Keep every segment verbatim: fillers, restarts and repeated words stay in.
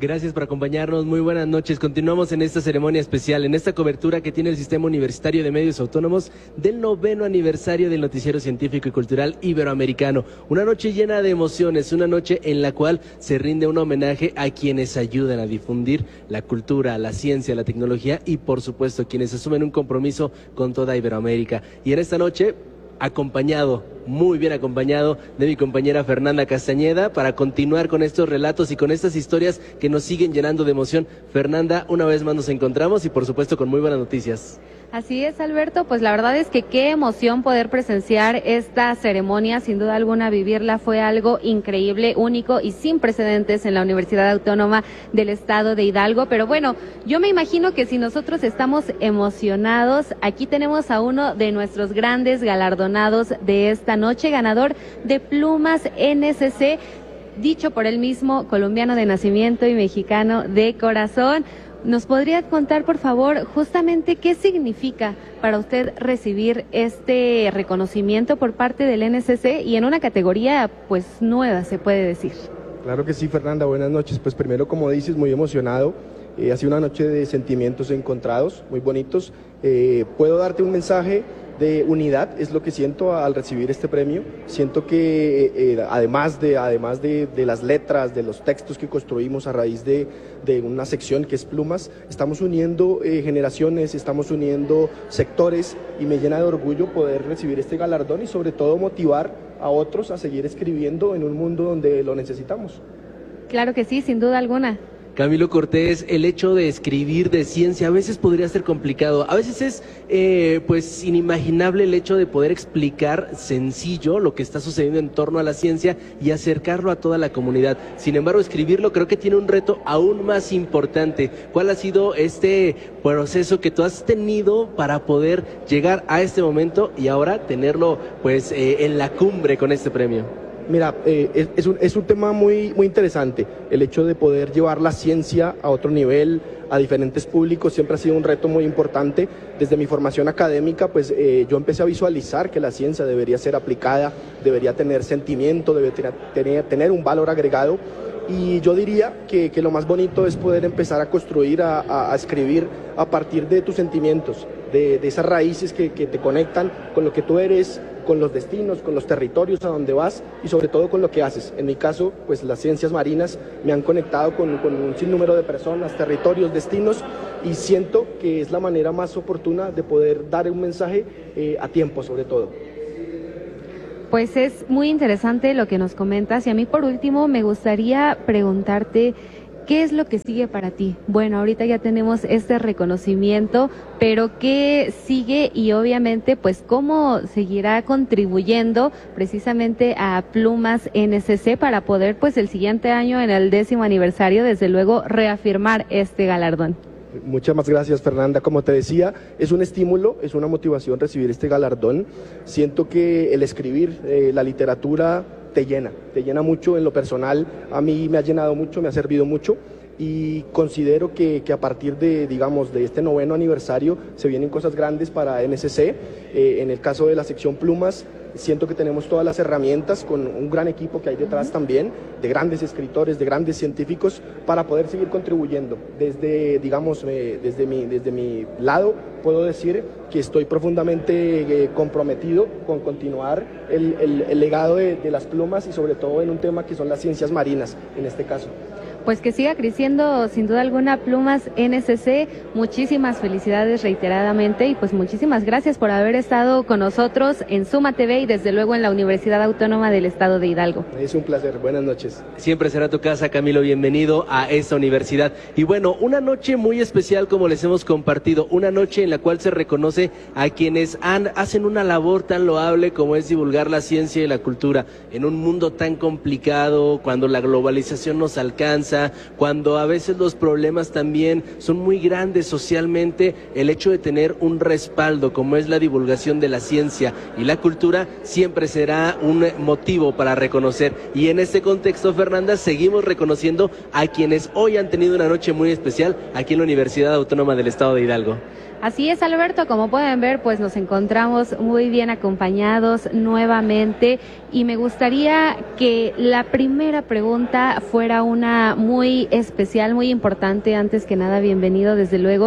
Gracias por acompañarnos, muy buenas noches. Continuamos en esta ceremonia especial, en esta cobertura que tiene el Sistema Universitario de Medios Autónomos del noveno aniversario del Noticiero Científico y Cultural Iberoamericano. Una noche llena de emociones, una noche en la cual se rinde un homenaje a quienes ayudan a difundir la cultura, la ciencia, la tecnología y por supuesto quienes asumen un compromiso con toda Iberoamérica. Y en esta noche, acompañado, muy bien acompañado de mi compañera Fernanda Castañeda para continuar con estos relatos y con estas historias que nos siguen llenando de emoción. Fernanda, una vez más nos encontramos y por supuesto con muy buenas noticias. Así es, Alberto, pues la verdad es que qué emoción poder presenciar esta ceremonia, sin duda alguna vivirla fue algo increíble, único y sin precedentes en la Universidad Autónoma del Estado de Hidalgo, pero bueno, yo me imagino que si nosotros estamos emocionados, aquí tenemos a uno de nuestros grandes galardonados de esta noche, ganador de Plumas N S C, dicho por él mismo, colombiano de nacimiento y mexicano de corazón. ¿Nos podría contar, por favor, justamente qué significa para usted recibir este reconocimiento por parte del N S C y en una categoría, pues, nueva, se puede decir? Claro que sí, Fernanda, buenas noches. Pues primero, como dices, muy emocionado. Eh, ha sido una noche de sentimientos encontrados, muy bonitos. Eh, puedo darte un mensaje de unidad, es lo que siento al recibir este premio. Siento que eh, además, de, además de, de las letras, de los textos que construimos a raíz de, de una sección que es Plumas, estamos uniendo eh, generaciones, estamos uniendo sectores y me llena de orgullo poder recibir este galardón y sobre todo motivar a otros a seguir escribiendo en un mundo donde lo necesitamos. Claro que sí, sin duda alguna. Camilo Cortés, el hecho de escribir de ciencia a veces podría ser complicado, a veces es eh, pues inimaginable el hecho de poder explicar sencillo lo que está sucediendo en torno a la ciencia y acercarlo a toda la comunidad. Sin embargo, escribirlo creo que tiene un reto aún más importante. ¿Cuál ha sido este proceso que tú has tenido para poder llegar a este momento y ahora tenerlo pues eh, en la cumbre con este premio? Mira, eh, es, es, un, es un tema muy, muy interesante, el hecho de poder llevar la ciencia a otro nivel, a diferentes públicos, siempre ha sido un reto muy importante. Desde mi formación académica, pues eh, yo empecé a visualizar que la ciencia debería ser aplicada, debería tener sentimiento, debería tener, tener un valor agregado. Y yo diría que, que lo más bonito es poder empezar a construir, a, a, a escribir a partir de tus sentimientos, de, de esas raíces que, que te conectan con lo que tú eres, con los destinos, con los territorios a donde vas y sobre todo con lo que haces. En mi caso, pues las ciencias marinas me han conectado con, con un sinnúmero de personas, territorios, destinos y siento que es la manera más oportuna de poder dar un mensaje eh, a tiempo sobre todo. Pues es muy interesante lo que nos comentas y a mí por último me gustaría preguntarte ¿qué es lo que sigue para ti? Bueno, ahorita ya tenemos este reconocimiento, pero ¿qué sigue? Y obviamente, pues, ¿cómo seguirá contribuyendo precisamente a Plumas N S C para poder, pues, el siguiente año, en el décimo aniversario, desde luego, reafirmar este galardón? Muchas más gracias, Fernanda. Como te decía, es un estímulo, es una motivación recibir este galardón. Siento que el escribir, eh, la literatura te llena, te llena mucho en lo personal. A mí me ha llenado mucho, me ha servido mucho y considero que, que a partir de, digamos, de este noveno aniversario se vienen cosas grandes para N S C. Eh, en el caso de la sección Plumas, siento que tenemos todas las herramientas con un gran equipo que hay detrás también, de grandes escritores, de grandes científicos, para poder seguir contribuyendo. Desde, digamos, eh, desde, mi, desde mi lado, puedo decir que estoy profundamente eh, comprometido con continuar el, el, el legado de, de las plumas y sobre todo en un tema que son las ciencias marinas, en este caso. Pues que siga creciendo sin duda alguna Plumas N S C, muchísimas felicidades reiteradamente y pues muchísimas gracias por haber estado con nosotros en Suma T V y desde luego en la Universidad Autónoma del Estado de Hidalgo. Es un placer, buenas noches. Siempre será tu casa, Camilo, bienvenido a esta universidad. Y bueno, una noche muy especial como les hemos compartido, una noche en la cual se reconoce a quienes han, hacen una labor tan loable como es divulgar la ciencia y la cultura en un mundo tan complicado, cuando la globalización nos alcanza, cuando a veces los problemas también son muy grandes socialmente, el hecho de tener un respaldo como es la divulgación de la ciencia y la cultura siempre será un motivo para reconocer. Y en este contexto, Fernanda, seguimos reconociendo a quienes hoy han tenido una noche muy especial aquí en la Universidad Autónoma del Estado de Hidalgo. Así es, Alberto, como pueden ver, pues nos encontramos muy bien acompañados nuevamente y me gustaría que la primera pregunta fuera una muy especial, muy importante. Antes que nada, bienvenido desde luego.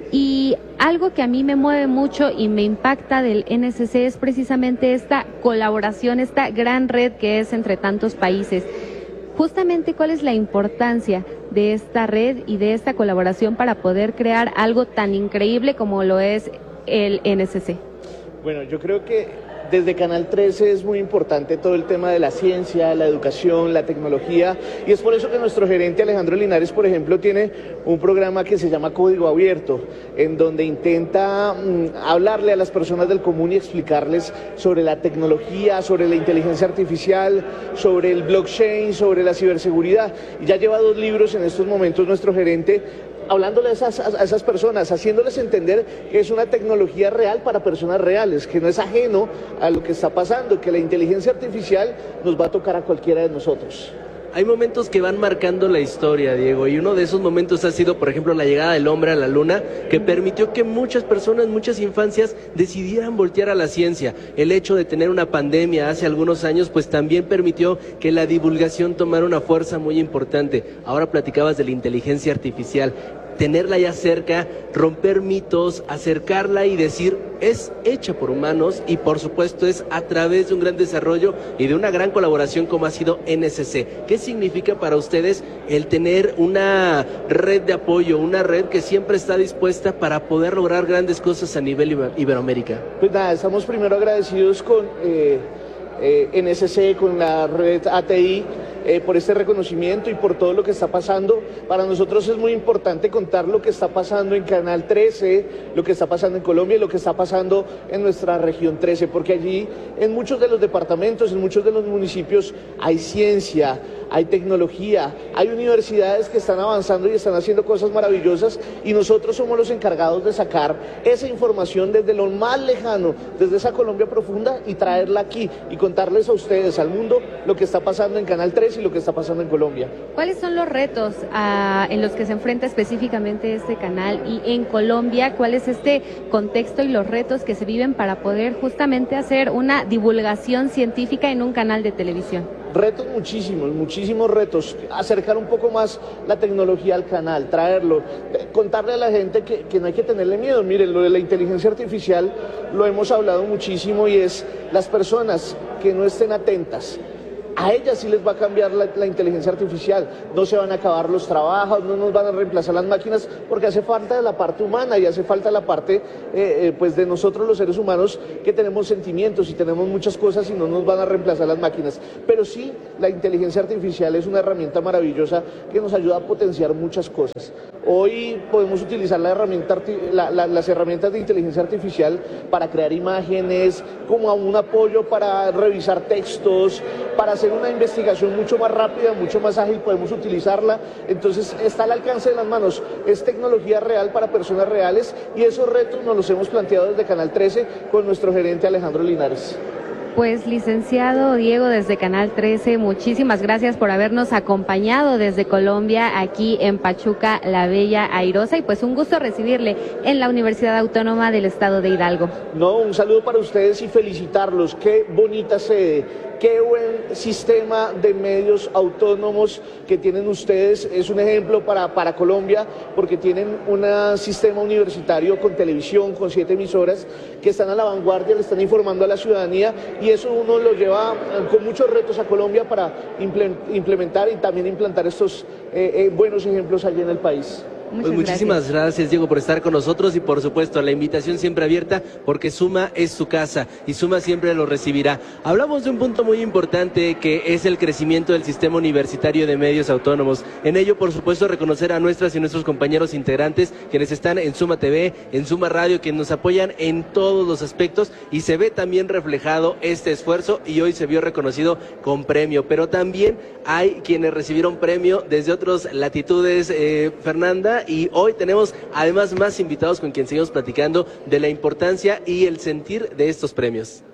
Y algo que a mí me mueve mucho y me impacta del N S C es precisamente esta colaboración, esta gran red que es entre tantos países. Justamente, ¿cuál es la importancia de esta red y de esta colaboración para poder crear algo tan increíble como lo es el N S C? Bueno, yo creo que desde Canal trece es muy importante todo el tema de la ciencia, la educación, la tecnología, y es por eso que nuestro gerente Alejandro Linares, por ejemplo, tiene un programa que se llama Código Abierto, en donde intenta mmm, hablarle a las personas del común y explicarles sobre la tecnología, sobre la inteligencia artificial, sobre el blockchain, sobre la ciberseguridad. Y ya lleva dos libros en estos momentos nuestro gerente, hablándole a esas, a esas personas, haciéndoles entender que es una tecnología real para personas reales, que no es ajeno a lo que está pasando, que la inteligencia artificial nos va a tocar a cualquiera de nosotros. Hay momentos que van marcando la historia, Diego, y uno de esos momentos ha sido, por ejemplo, la llegada del hombre a la luna, que permitió que muchas personas, muchas infancias decidieran voltear a la ciencia. El hecho de tener una pandemia hace algunos años, pues también permitió que la divulgación tomara una fuerza muy importante. Ahora platicabas de la inteligencia artificial. Tenerla ya cerca, romper mitos, acercarla y decir, es hecha por humanos y por supuesto es a través de un gran desarrollo y de una gran colaboración como ha sido N S C. ¿Qué significa para ustedes el tener una red de apoyo, una red que siempre está dispuesta para poder lograr grandes cosas a nivel Iberoamérica? Pues nada, estamos primero agradecidos con eh, eh, N S C, con la red A T I, Eh, por este reconocimiento y por todo lo que está pasando. Para nosotros es muy importante contar lo que está pasando en Canal trece, lo que está pasando en Colombia y lo que está pasando en nuestra región trece, porque allí en muchos de los departamentos, en muchos de los municipios hay ciencia, hay tecnología, hay universidades que están avanzando y están haciendo cosas maravillosas, y nosotros somos los encargados de sacar esa información desde lo más lejano, desde esa Colombia profunda, y traerla aquí y contarles a ustedes, al mundo, lo que está pasando en Canal trece y lo que está pasando en Colombia. ¿Cuáles son los retos uh, en los que se enfrenta específicamente este canal? Y en Colombia, ¿cuál es este contexto y los retos que se viven para poder justamente hacer una divulgación científica en un canal de televisión? Retos muchísimos, muchísimos retos. Acercar un poco más la tecnología al canal, traerlo, contarle a la gente que, que no hay que tenerle miedo. Miren, lo de la inteligencia artificial lo hemos hablado muchísimo, y es las personas que no estén atentas, a ellas sí les va a cambiar la, la inteligencia artificial. No se van a acabar los trabajos, no nos van a reemplazar las máquinas, porque hace falta la parte humana y hace falta la parte eh, eh, pues de nosotros los seres humanos, que tenemos sentimientos y tenemos muchas cosas, y no nos van a reemplazar las máquinas. Pero sí, la inteligencia artificial es una herramienta maravillosa que nos ayuda a potenciar muchas cosas. Hoy podemos utilizar la herramienta, la, la, las herramientas de inteligencia artificial para crear imágenes, como un apoyo para revisar textos, para hacer una investigación mucho más rápida, mucho más ágil, podemos utilizarla. Entonces está al alcance de las manos, es tecnología real para personas reales, y esos retos nos los hemos planteado desde Canal trece con nuestro gerente Alejandro Linares. Pues licenciado Diego, desde Canal trece, muchísimas gracias por habernos acompañado desde Colombia, aquí en Pachuca, la Bella Airosa, y pues un gusto recibirle en la Universidad Autónoma del Estado de Hidalgo. No, un saludo para ustedes y felicitarlos, qué bonita sede, qué buen sistema de medios autónomos que tienen ustedes. Es un ejemplo para, para Colombia, porque tienen un sistema universitario con televisión, con siete emisoras, que están a la vanguardia, le están informando a la ciudadanía, y eso uno lo lleva con muchos retos a Colombia para implementar y también implantar estos eh, eh, buenos ejemplos allí en el país. Muchas pues muchísimas gracias. gracias, Diego, por estar con nosotros, y por supuesto la invitación siempre abierta, porque Suma es su casa y Suma siempre lo recibirá. Hablamos de un punto muy importante, que es el crecimiento del sistema universitario de medios autónomos. En ello, por supuesto, reconocer a nuestras y nuestros compañeros integrantes, quienes están en Suma T V, en Suma Radio, quienes nos apoyan en todos los aspectos, y se ve también reflejado este esfuerzo, y hoy se vio reconocido con premio. Pero también hay quienes recibieron premio desde otras latitudes, eh, Fernanda, y hoy tenemos además más invitados con quien seguimos platicando de la importancia y el sentir de estos premios.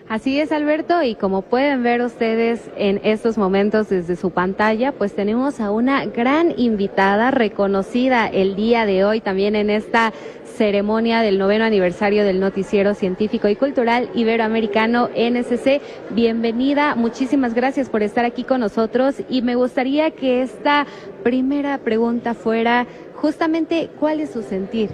Así es, Alberto, y como pueden ver ustedes en estos momentos desde su pantalla, pues tenemos a una gran invitada reconocida el día de hoy también en esta ceremonia del noveno aniversario del Noticiero Científico y Cultural Iberoamericano N S C. Bienvenida, muchísimas gracias por estar aquí con nosotros y me gustaría que esta primera pregunta fuera justamente ¿cuál es su sentir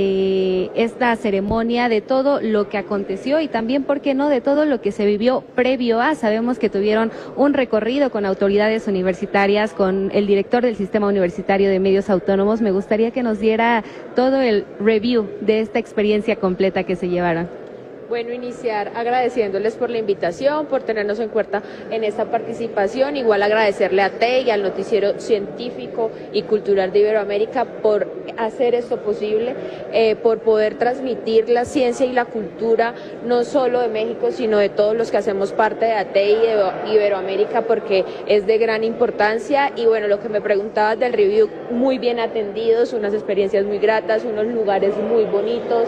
de esta ceremonia, de todo lo que aconteció y también, ¿por qué no?, de todo lo que se vivió previo a? Sabemos que tuvieron un recorrido con autoridades universitarias, con el director del Sistema Universitario de Medios Autónomos. Me gustaría que nos diera todo el review de esta experiencia completa que se llevaron. Bueno, iniciar agradeciéndoles por la invitación, por tenernos en cuenta en esta participación, igual agradecerle a T E I, al Noticiero Científico y Cultural de Iberoamérica por hacer esto posible, eh, por poder transmitir la ciencia y la cultura, no solo de México, sino de todos los que hacemos parte de A T E I y de Iberoamérica, porque es de gran importancia. Y bueno, lo que me preguntabas del review, muy bien atendidos, unas experiencias muy gratas, unos lugares muy bonitos,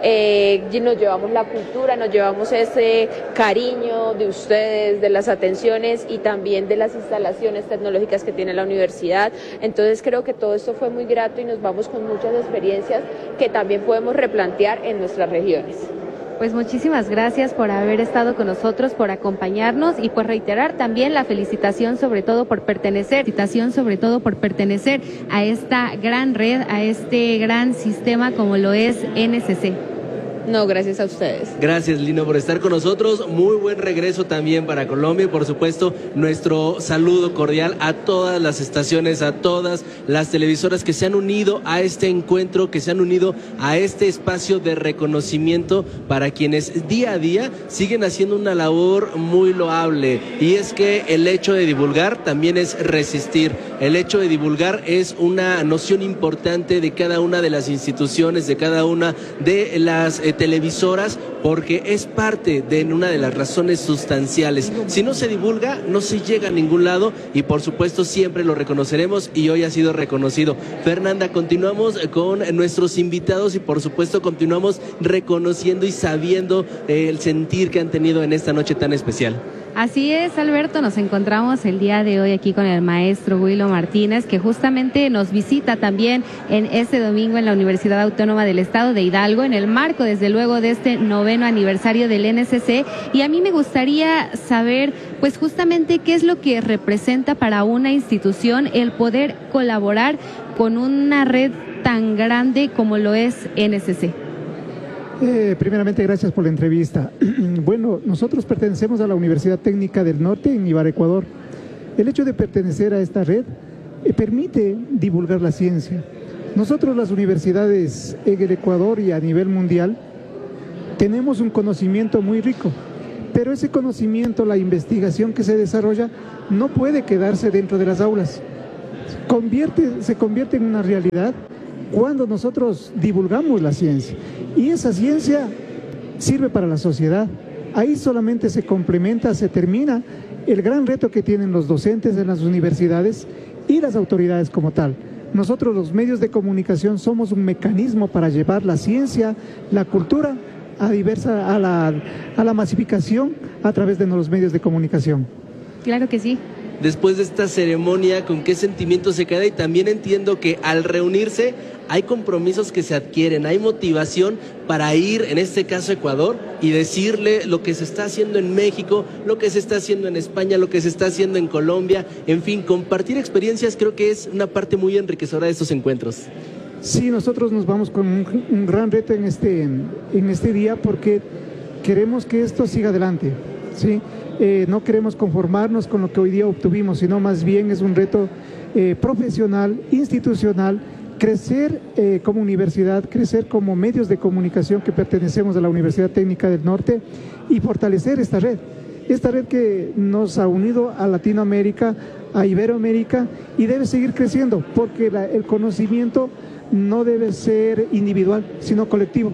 eh, nos llevamos la cultura, nos llevamos ese cariño de ustedes, de las atenciones y también de las instalaciones tecnológicas que tiene la universidad. Entonces creo que todo esto fue muy grato y nos vamos con muchas experiencias que también podemos replantear en nuestras regiones. Pues muchísimas gracias por haber estado con nosotros, por acompañarnos y por reiterar también la felicitación sobre todo por pertenecer, felicitación sobre todo por pertenecer a esta gran red, a este gran sistema como lo es N S C. No, gracias a ustedes. Gracias, Lino, por estar con nosotros. Muy buen regreso también para Colombia y, por supuesto, nuestro saludo cordial a todas las estaciones, a todas las televisoras que se han unido a este encuentro, que se han unido a este espacio de reconocimiento para quienes día a día siguen haciendo una labor muy loable. Y es que el hecho de divulgar también es resistir. El hecho de divulgar es una noción importante de cada una de las instituciones, de cada una de las eh, televisoras, porque es parte de una de las razones sustanciales. Si no se divulga, no se llega a ningún lado y por supuesto siempre lo reconoceremos y hoy ha sido reconocido. Fernanda, continuamos con nuestros invitados y por supuesto continuamos reconociendo y sabiendo eh, el sentir que han tenido en esta noche tan especial. Así es, Alberto, nos encontramos el día de hoy aquí con el maestro Willo Martínez, que justamente nos visita también en este domingo en la Universidad Autónoma del Estado de Hidalgo, en el marco, desde luego, de este noveno aniversario del N S C. Y a mí me gustaría saber, pues justamente, qué es lo que representa para una institución el poder colaborar con una red tan grande como lo es N S C. Eh, primeramente, gracias por la entrevista. Bueno, nosotros pertenecemos a la Universidad Técnica del Norte en Ibarra, Ecuador. El hecho de pertenecer a esta red eh, permite divulgar la ciencia. Nosotros, las universidades en el Ecuador y a nivel mundial, tenemos un conocimiento muy rico, pero ese conocimiento, la investigación que se desarrolla, no puede quedarse dentro de las aulas. Convierte, se convierte en una realidad cuando nosotros divulgamos la ciencia. Y esa ciencia sirve para la sociedad. Ahí solamente se complementa, se termina el gran reto que tienen los docentes en las universidades y las autoridades como tal. Nosotros, los medios de comunicación, somos un mecanismo para llevar la ciencia, la cultura a diversa, a la, a la masificación a través de los medios de comunicación. Claro que sí. Después de esta ceremonia, ¿con qué sentimiento se queda? Y también entiendo que al reunirse hay compromisos que se adquieren, hay motivación para ir, en este caso, a Ecuador y decirle lo que se está haciendo en México, lo que se está haciendo en España, lo que se está haciendo en Colombia. En fin, compartir experiencias creo que es una parte muy enriquecedora de estos encuentros. Sí, nosotros nos vamos con un, un gran reto en este, en este día porque queremos que esto siga adelante, ¿sí? Eh, no queremos conformarnos con lo que hoy día obtuvimos, sino más bien es un reto eh, profesional, institucional, crecer eh, como universidad, crecer como medios de comunicación que pertenecemos a la Universidad Técnica del Norte y fortalecer esta red, esta red que nos ha unido a Latinoamérica, a Iberoamérica y debe seguir creciendo porque la, el conocimiento no debe ser individual, sino colectivo.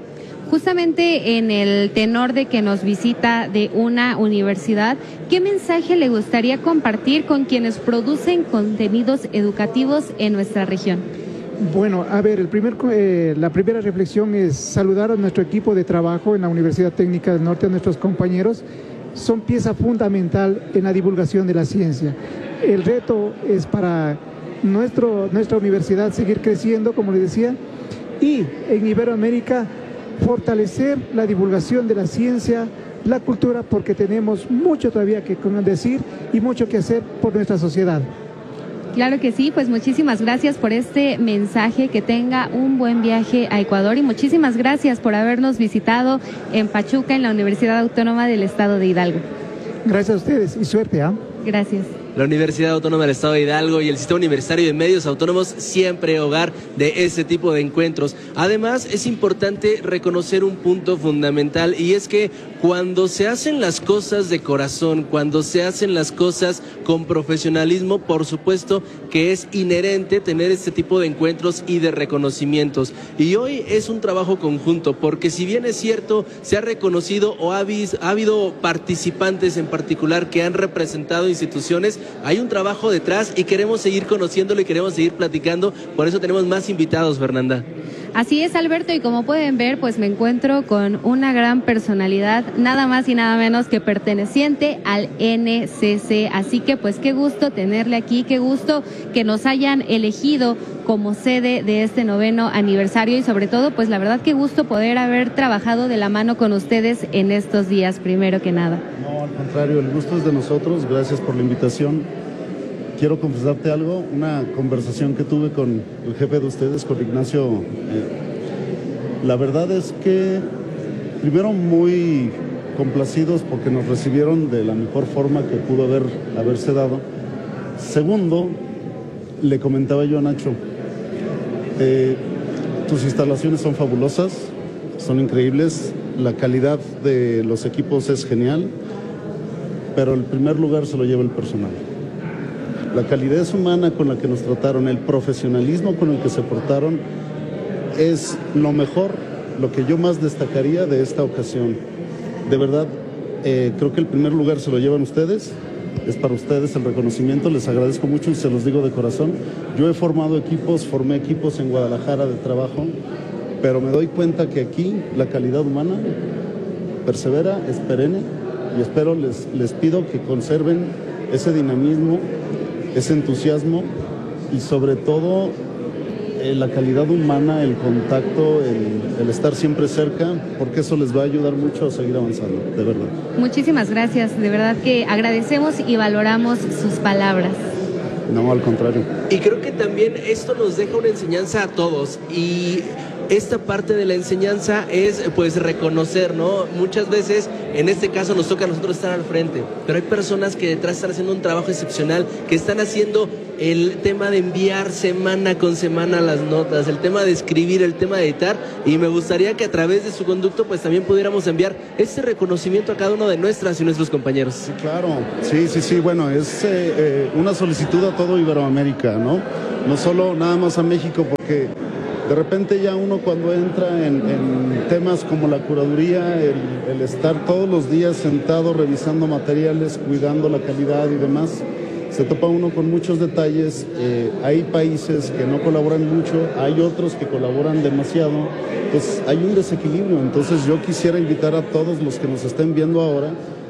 Justamente en el tenor de que nos visita de una universidad, ¿qué mensaje le gustaría compartir con quienes producen contenidos educativos en nuestra región? Bueno, a ver, el primer, eh, la primera reflexión es saludar a nuestro equipo de trabajo en la Universidad Técnica del Norte, a nuestros compañeros. Son pieza fundamental en la divulgación de la ciencia. El reto es para nuestro, nuestra universidad seguir creciendo, como les decía, y en Iberoamérica fortalecer la divulgación de la ciencia, la cultura, porque tenemos mucho todavía que decir y mucho que hacer por nuestra sociedad. Claro que sí, pues muchísimas gracias por este mensaje, que tenga un buen viaje a Ecuador y muchísimas gracias por habernos visitado en Pachuca, en la Universidad Autónoma del Estado de Hidalgo. Gracias a ustedes y suerte, ¿ah? ¿eh? Gracias. La Universidad Autónoma del Estado de Hidalgo y el Sistema Universitario de Medios Autónomos, siempre hogar de ese tipo de encuentros. Además, es importante reconocer un punto fundamental, y es que cuando se hacen las cosas de corazón, cuando se hacen las cosas con profesionalismo, por supuesto que es inherente tener este tipo de encuentros y de reconocimientos. Y hoy es un trabajo conjunto, porque si bien es cierto, se ha reconocido o ha, vis, ha habido participantes en particular que han representado instituciones, hay un trabajo detrás y queremos seguir conociéndolo y queremos seguir platicando. Por eso tenemos más invitados, Fernanda. Así es, Alberto, y como pueden ver, pues me encuentro con una gran personalidad, nada más y nada menos que perteneciente al N C C. Así que pues qué gusto tenerle aquí, qué gusto que nos hayan elegido como sede de este noveno aniversario, y sobre todo, pues la verdad qué gusto poder haber trabajado de la mano con ustedes en estos días, primero que nada. No, al contrario, el gusto es de nosotros, gracias por la invitación. Quiero confesarte algo, una conversación que tuve con el jefe de ustedes, con Ignacio. Eh, la verdad es que, primero, muy complacidos porque nos recibieron de la mejor forma que pudo haber, haberse dado. Segundo, le comentaba yo a Nacho, eh, tus instalaciones son fabulosas, son increíbles, la calidad de los equipos es genial, pero el primer lugar se lo lleva el personal. La calidez humana con la que nos trataron, el profesionalismo con el que se portaron, es lo mejor, lo que yo más destacaría de esta ocasión. De verdad, eh, creo que el primer lugar se lo llevan ustedes, es para ustedes el reconocimiento, les agradezco mucho y se los digo de corazón. Yo he formado equipos, formé equipos en Guadalajara de trabajo, pero me doy cuenta que aquí la calidad humana persevera, es perenne, y espero, les, les pido que conserven ese dinamismo, ese entusiasmo y sobre todo eh, la calidad humana, el contacto, el, el estar siempre cerca, porque eso les va a ayudar mucho a seguir avanzando, de verdad. Muchísimas gracias, de verdad que agradecemos y valoramos sus palabras. No, al contrario. Y creo que también esto nos deja una enseñanza a todos, y esta parte de la enseñanza es pues reconocer, ¿no? Muchas veces, en este caso nos toca a nosotros estar al frente, pero hay personas que detrás están haciendo un trabajo excepcional, que están haciendo el tema de enviar semana con semana las notas, el tema de escribir, el tema de editar, y me gustaría que a través de su conducto pues también pudiéramos enviar este reconocimiento a cada uno de nuestras y nuestros compañeros. Sí, claro, sí, sí, sí, bueno, es eh, eh, una solicitud a todo Iberoamérica, ¿no? No solo nada más a México, porque de repente ya uno cuando entra en, en temas como la curaduría, el, el estar todos los días sentado revisando materiales, cuidando la calidad y demás, se topa uno con muchos detalles. Eh, hay países que no colaboran mucho, hay otros que colaboran demasiado, entonces hay un desequilibrio. Entonces yo quisiera invitar a todos los que nos estén viendo ahora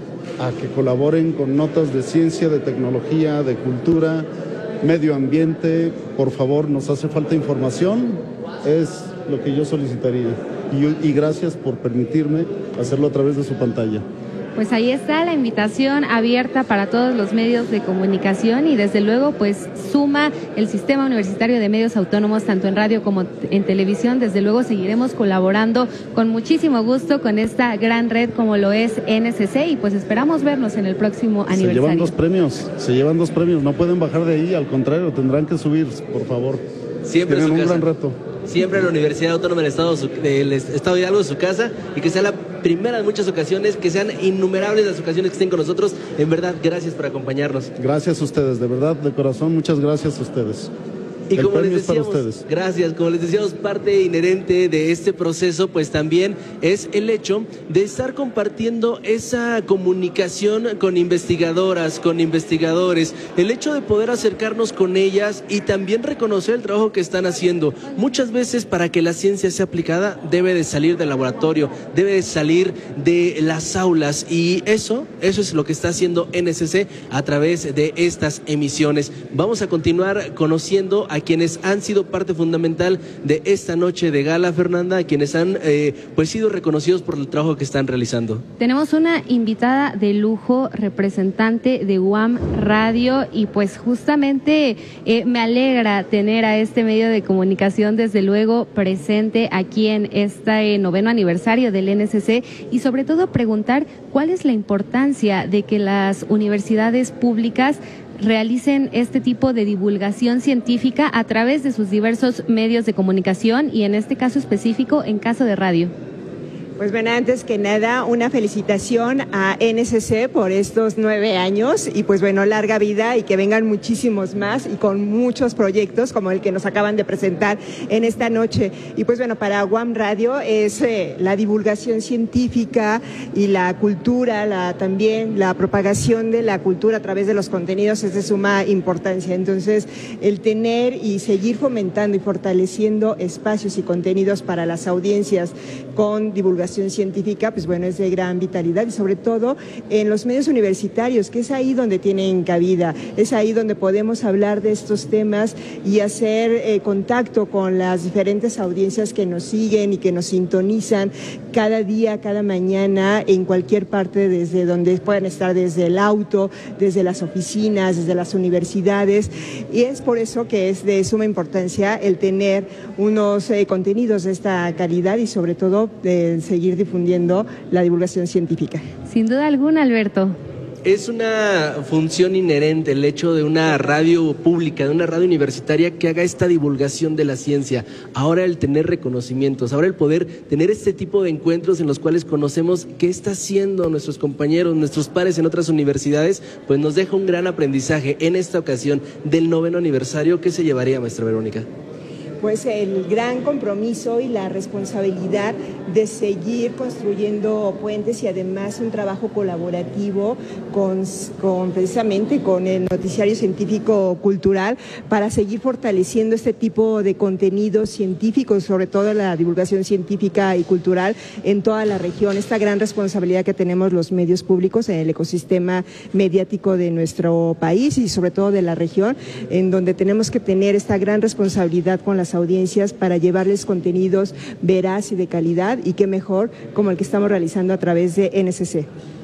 a que colaboren con notas de ciencia, de tecnología, de cultura, medio ambiente. Por favor, nos hace falta información, es lo que yo solicitaría. Y, y gracias por permitirme hacerlo a través de su pantalla. Pues ahí está la invitación abierta para todos los medios de comunicación, y desde luego pues suma el Sistema Universitario de Medios Autónomos tanto en radio como en televisión. Desde luego seguiremos colaborando con muchísimo gusto con esta gran red como lo es N C C, y pues esperamos vernos en el próximo aniversario. Se llevan dos premios, se llevan dos premios, no pueden bajar de ahí, al contrario, tendrán que subir, por favor. Siempre tienen un casa. gran reto. Siempre la Universidad Autónoma del Estado, del Estado de Hidalgo, su casa, y que sea la primera en muchas ocasiones, que sean innumerables las ocasiones que estén con nosotros. En verdad, gracias por acompañarnos. Gracias a ustedes, de verdad, de corazón, muchas gracias a ustedes. Y el como les premio es para decíamos, ustedes. gracias, como les decíamos, parte inherente de este proceso, pues también es el hecho de estar compartiendo esa comunicación con investigadoras, con investigadores, el hecho de poder acercarnos con ellas y también reconocer el trabajo que están haciendo. Muchas veces para que la ciencia sea aplicada debe de salir del laboratorio, debe de salir de las aulas y eso, eso es lo que está haciendo N S C a través de estas emisiones. Vamos a continuar conociendo a quienes han sido parte fundamental de esta noche de gala, Fernanda, a quienes han eh, pues sido reconocidos por el trabajo que están realizando. Tenemos una invitada de lujo, representante de U A M Radio, y pues justamente eh, me alegra tener a este medio de comunicación desde luego presente aquí en este noveno aniversario del N S C y sobre todo preguntar cuál es la importancia de que las universidades públicas realicen este tipo de divulgación científica a través de sus diversos medios de comunicación y en este caso específico en caso de radio. Pues bueno, antes que nada, una felicitación a N S C por estos nueve años y pues bueno, larga vida y que vengan muchísimos más y con muchos proyectos como el que nos acaban de presentar en esta noche. Y pues bueno, para U A M Radio es eh, la divulgación científica y la cultura, la, también la propagación de la cultura a través de los contenidos es de suma importancia. Entonces, el tener y seguir fomentando y fortaleciendo espacios y contenidos para las audiencias con divulgación científica, pues bueno, es de gran vitalidad y sobre todo en los medios universitarios, que es ahí donde tienen cabida, es ahí donde podemos hablar de estos temas y hacer eh, contacto con las diferentes audiencias que nos siguen y que nos sintonizan cada día, cada mañana, en cualquier parte desde donde puedan estar, desde el auto, desde las oficinas, desde las universidades, y es por eso que es de suma importancia el tener unos eh, contenidos de esta calidad y sobre todo de seguir difundiendo la divulgación científica. Sin duda alguna, Alberto. Es una función inherente el hecho de una radio pública, de una radio universitaria que haga esta divulgación de la ciencia. Ahora el tener reconocimientos, ahora el poder tener este tipo de encuentros en los cuales conocemos qué está haciendo nuestros compañeros, nuestros pares en otras universidades, pues nos deja un gran aprendizaje en esta ocasión del noveno aniversario. ¿Qué se llevaría, maestra Verónica? Pues el gran compromiso y la responsabilidad de seguir construyendo puentes y además un trabajo colaborativo con, con precisamente con el noticiario científico cultural para seguir fortaleciendo este tipo de contenidos científicos, sobre todo la divulgación científica y cultural en toda la región. Esta gran responsabilidad que tenemos los medios públicos en el ecosistema mediático de nuestro país y sobre todo de la región, en donde tenemos que tener esta gran responsabilidad con las audiencias para llevarles contenidos veraz y de calidad, y qué mejor como el que estamos realizando a través de N S C.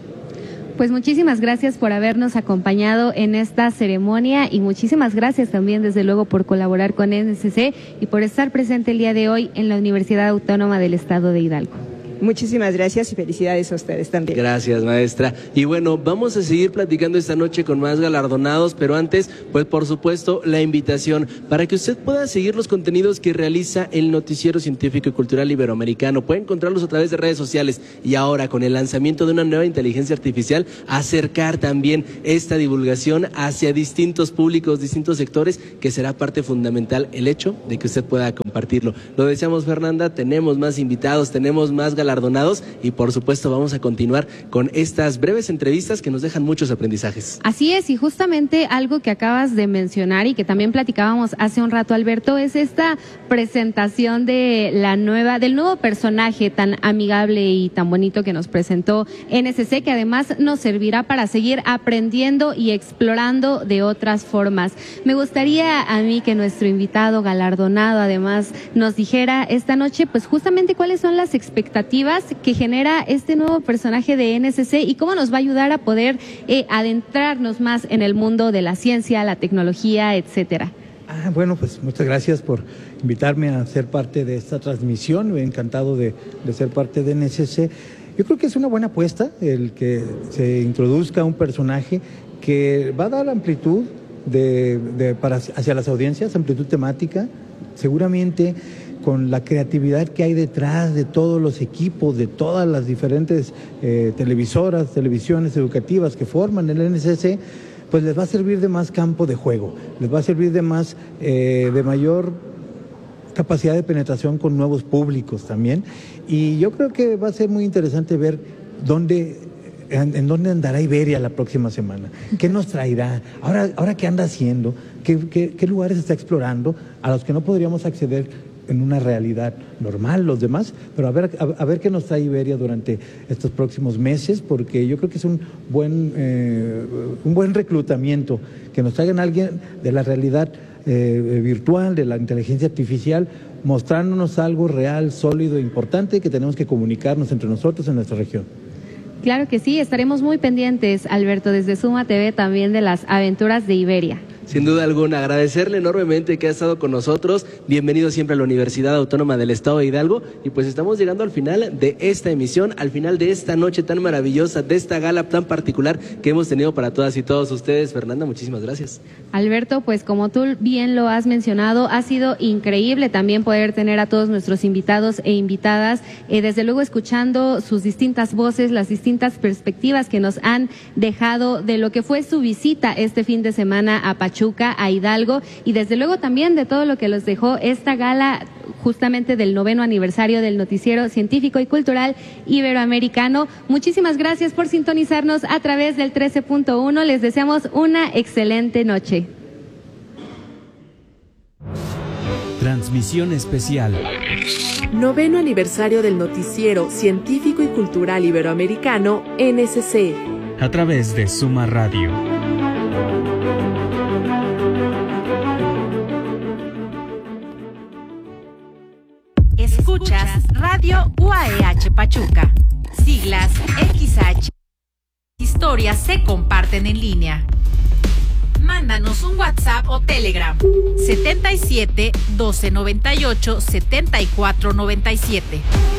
Pues muchísimas gracias por habernos acompañado en esta ceremonia y muchísimas gracias también desde luego por colaborar con N S C y por estar presente el día de hoy en la Universidad Autónoma del Estado de Hidalgo. Muchísimas gracias y felicidades a ustedes también. Gracias, maestra. Y bueno, vamos a seguir platicando esta noche con más galardonados, pero antes, pues por supuesto, la invitación para que usted pueda seguir los contenidos que realiza el Noticiero Científico y Cultural Iberoamericano. Puede encontrarlos a través de redes sociales y ahora con el lanzamiento de una nueva inteligencia artificial, acercar también esta divulgación hacia distintos públicos, distintos sectores, que será parte fundamental el hecho de que usted pueda compartirlo. Lo deseamos, Fernanda, tenemos más invitados, tenemos más galardonados y por supuesto vamos a continuar con estas breves entrevistas que nos dejan muchos aprendizajes. Así es, y justamente algo que acabas de mencionar y que también platicábamos hace un rato, Alberto, es esta presentación de la nueva, del nuevo personaje tan amigable y tan bonito que nos presentó N S C, que además nos servirá para seguir aprendiendo y explorando de otras formas. Me gustaría a mí que nuestro invitado galardonado además nos dijera esta noche pues justamente cuáles son las expectativas que genera este nuevo personaje de N S C y cómo nos va a ayudar a poder eh, adentrarnos más en el mundo de la ciencia, la tecnología, etcétera. Ah, bueno, pues muchas gracias por invitarme a ser parte de esta transmisión. Encantado de, de ser parte de N S C. Yo creo que es una buena apuesta el que se introduzca un personaje que va a dar amplitud de, de, para, hacia las audiencias, amplitud temática, seguramente con la creatividad que hay detrás de todos los equipos, de todas las diferentes eh, televisoras, televisiones educativas que forman el N S C, pues les va a servir de más campo de juego, les va a servir de más, eh, de mayor capacidad de penetración con nuevos públicos también. Y yo creo que va a ser muy interesante ver dónde, en, en dónde andará Iberia la próxima semana, qué nos traerá, ahora, ahora qué anda haciendo, qué, qué, qué lugares está explorando a los que no podríamos acceder en una realidad normal los demás, pero a ver, a, a ver qué nos trae Iberia durante estos próximos meses, porque yo creo que es un buen, eh, un buen reclutamiento, que nos traigan a alguien de la realidad eh, virtual, de la inteligencia artificial, mostrándonos algo real, sólido, importante, que tenemos que comunicarnos entre nosotros en nuestra región. Claro que sí, estaremos muy pendientes, Alberto, desde Suma T V también de las aventuras de Iberia. Sin duda alguna, agradecerle enormemente que ha estado con nosotros. Bienvenido siempre a la Universidad Autónoma del Estado de Hidalgo. Y pues estamos llegando al final de esta emisión, al final de esta noche tan maravillosa, de esta gala tan particular que hemos tenido para todas y todos ustedes. Fernanda, muchísimas gracias. Alberto, pues como tú bien lo has mencionado, ha sido increíble también poder tener a todos nuestros invitados e invitadas, eh, desde luego escuchando sus distintas voces, las distintas perspectivas que nos han dejado de lo que fue su visita este fin de semana a Pachuca, a Hidalgo, y desde luego también de todo lo que los dejó esta gala justamente del noveno aniversario del Noticiero Científico y Cultural Iberoamericano. Muchísimas gracias por sintonizarnos a través del trece punto uno. Les deseamos una excelente noche. Transmisión especial. Noveno aniversario del Noticiero Científico y Cultural Iberoamericano, N S C. A través de Suma Radio. Escuchas Radio U A E H Pachuca. Siglas X H. Historias se comparten en línea. Mándanos un WhatsApp o Telegram. setenta y siete, doce noventa y ocho, setenta y cuatro noventa y siete.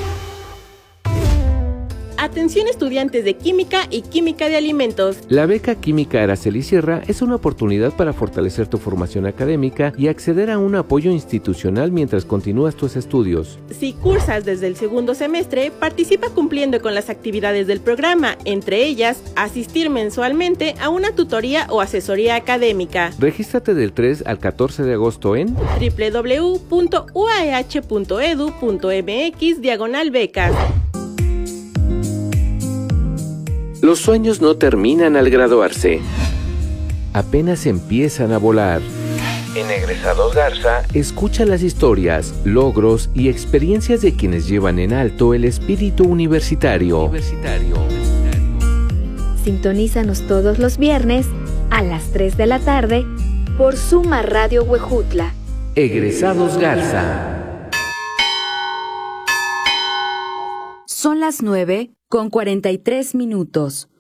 Atención estudiantes de Química y Química de Alimentos. La beca Química Araceli Sierra es una oportunidad para fortalecer tu formación académica y acceder a un apoyo institucional mientras continúas tus estudios. Si cursas desde el segundo semestre, participa cumpliendo con las actividades del programa, entre ellas, asistir mensualmente a una tutoría o asesoría académica. Regístrate del tres al catorce de agosto en doble u doble u doble u punto u a e hache punto e d u punto m x diagonal becas. Los sueños no terminan al graduarse, apenas empiezan a volar. En Egresados Garza, escucha las historias, logros y experiencias de quienes llevan en alto el espíritu universitario. universitario. Sintonízanos todos los viernes a las tres de la tarde por Suma Radio Huejutla. Egresados Garza. Son las nueve con cuarenta y tres minutos.